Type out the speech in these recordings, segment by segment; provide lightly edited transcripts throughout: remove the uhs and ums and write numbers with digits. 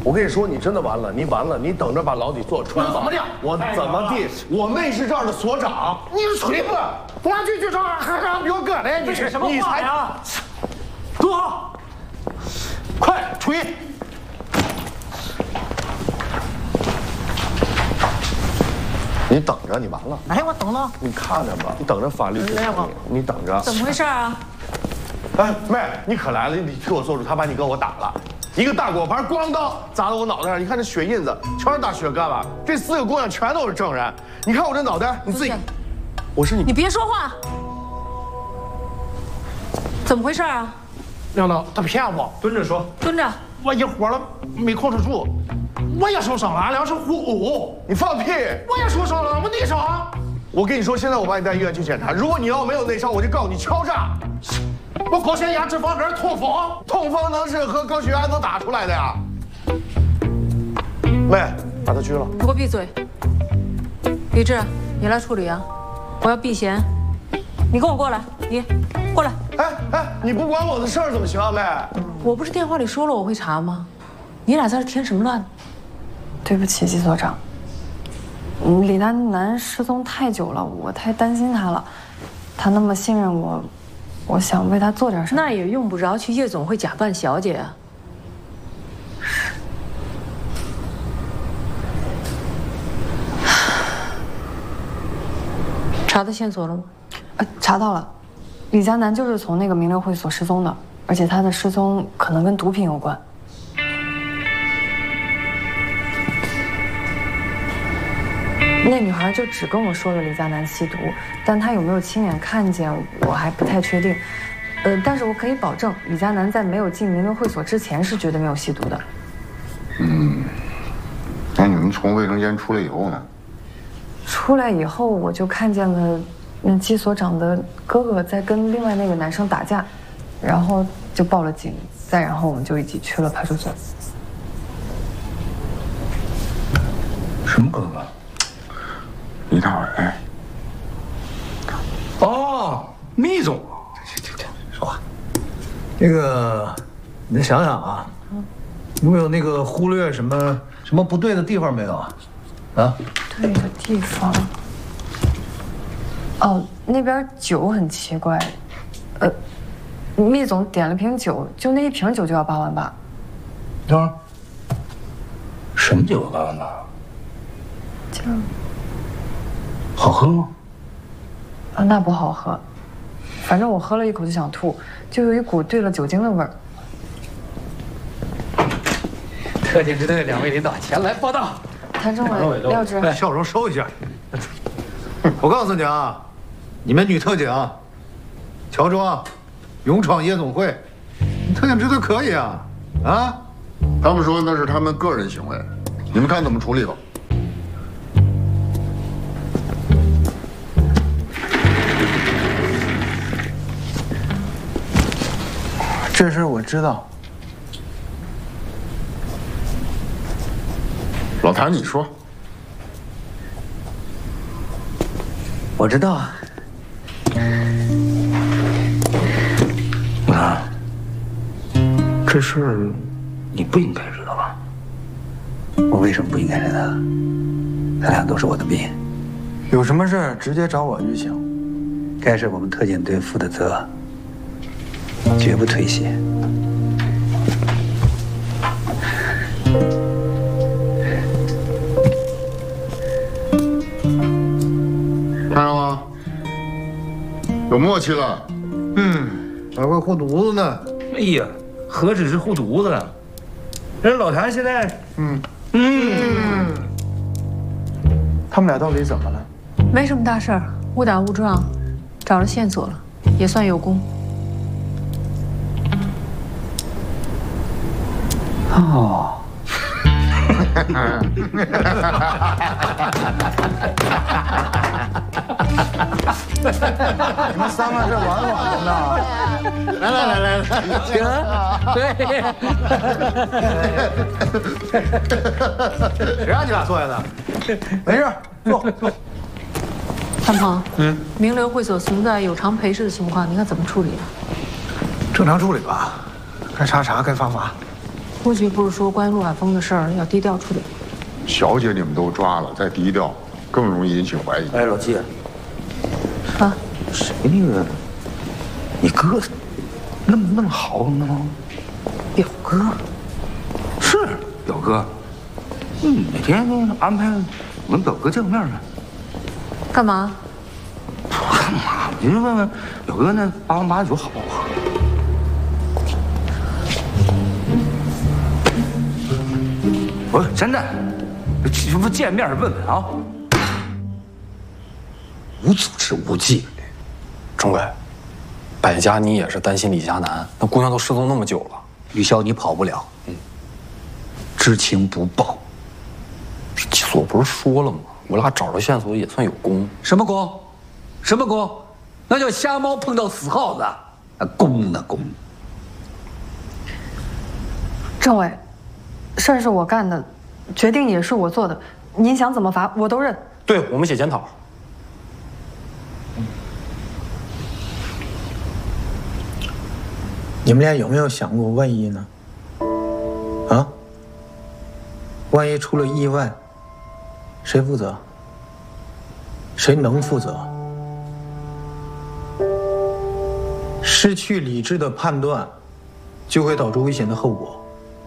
我跟你说，你真的完了，你完了，你等着把牢底坐穿吧。 怎么的？ 我怎么地？我妹是这儿的所长。 你吹吧，公安局局长还让表哥嘞？你这什么话呀？ 坐好，快吹！ 你等着，你完了。 哎，我等等。 你看着吧，你等着法律制裁你，你等着。 怎么回事啊？ 哎，妹，你可来了，你替我做主，他把你哥我打了。一个大果盘咣当砸到我脑袋上，你看这血印子，全是大血疙瘩。这4个姑娘全都是证人，你看我这脑袋，你自己，我是你， 你别说话。怎么回事啊？ 领导，他骗我。 蹲着说。 蹲着。 我一会儿了没控制住，我也受伤了，俺俩是互殴。 你放屁！ 我也受伤了，我内伤。 我跟你说，现在我把你带医院去检查，如果你要没有内伤，我就告你敲诈。 我高血压、脂肪肝、痛风， 痛风能是和高血压能打出来的呀？妹，把他拘了。 你给我闭嘴！李志，你来处理啊！我要避嫌。你跟我过来，你过来。 哎，你不管我的事儿怎么行啊，妹？ 我不是电话里说了我会查吗？你俩在这添什么乱？ 对不起，季所长。李丹南失踪太久了，我太担心他了。他那么信任我。我想为他做点什么， 那也用不着去夜总会假扮小姐啊。查到线索了吗？ 查到了，李佳楠就是从那个名流会所失踪的，而且他的失踪可能跟毒品有关。那女孩就只跟我说了李佳楠吸毒，但她有没有亲眼看见，我还不太确定。但是我可以保证，李佳楠在没有进名流会所之前是绝对没有吸毒的。 那你们从卫生间出来以后呢？ 出来以后，我就看见了那季所长的哥哥在跟另外那个男生打架，然后就报了警，再然后我们就一起去了派出所。 什么哥哥？李大伟。 哦，密总。这，说话。那个，你再想想啊，有没有那个忽略什么不对的地方没有啊？啊？ 对的地方。哦，那边酒很奇怪，密总点了瓶酒，就那一瓶酒就要8万8。 等会儿，什么酒8万8？ 就。 好喝吗？ 啊，那不好喝，反正我喝了一口就想吐，就有一股兑了酒精的味儿。 特警支队2位领导前来报道。 谭政委、廖支， 笑容收一下。我告诉你啊，你们女特警，乔装，勇闯夜总会，特警支队可以啊，啊？ 他们说那是他们个人行为，你们看怎么处理吧。 这事我知道。 老谭，你说。 我知道啊。 啊，这事儿你不应该知道吧？ 我为什么不应该知道？咱俩都是我的兵， 有什么事直接找我就行。 该是我们特警队负的责，绝不推卸。 看到吗？有默契了。 还会护犊子呢。 哎呀，何止是护犊子了，人老谭现在， 他们俩到底怎么了？ 没什么大事儿，误打误撞，找着线索了，也算有功。 哦。 你们3个是玩的呢？ 来，行，对。 谁让你俩坐下的？没事，坐。 谭鹏，名流会所存在有偿陪侍的情况，你看怎么处理啊？ 正常处理吧，该查查，该罚罚。 估计不是说关于陆海峰的事儿要低调处理。 小姐你们都抓了，再低调，更容易引起怀疑。 哎，老季， 啊， 谁那个？你哥那么好呢？ 表哥， 是表哥。哪天安排我跟表哥见个面呢？ 干嘛？ 干嘛？你就问问表哥那888酒好不好喝？我真的，这不见面问问啊？无组织无纪律。 钟伟，百家你也是担心李佳楠，那姑娘都失踪那么久了。 玉箫你跑不了，知情不报。 技术我不是说了吗？我俩找着线索也算有功。 什么功？什么功？那叫瞎猫碰到死耗子，功呢功。 政委，事儿是我干的，决定也是我做的，您想怎么罚我都认。 对，我们写检讨。 你们俩有没有想过万一呢？啊？万一出了意外，谁负责？谁能负责？失去理智的判断，就会导致危险的后果。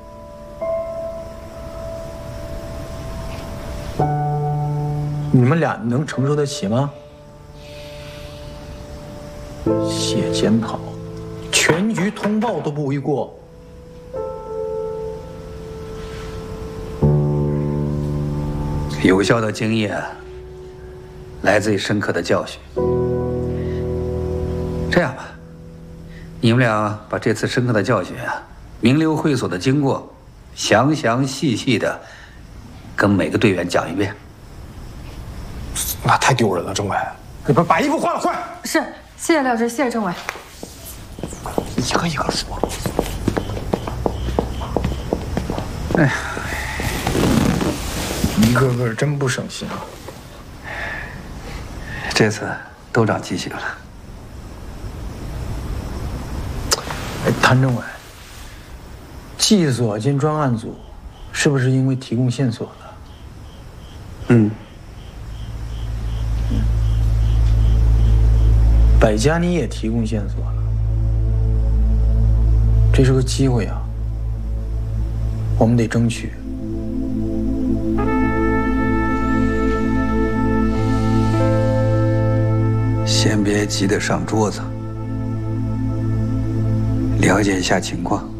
你们俩能承受得起吗？写检讨，全局通报都不为过。 有效的经验来自于深刻的教训。这样吧，你们俩把这次深刻的教训名流会所的经过，详详细细的跟每个队员讲一遍。 那太丢人了，政委。 你把衣服换了，快！ 是，谢谢廖直，谢谢政委。 一个一个说。 哎呀，一个个真不省心啊！ 这次都长记性了。 哎，谭政委，技所兼专案组，是不是因为提供线索了？百家你也提供线索了，这是个机会啊，我们得争取。 先别急着上桌子，了解一下情况。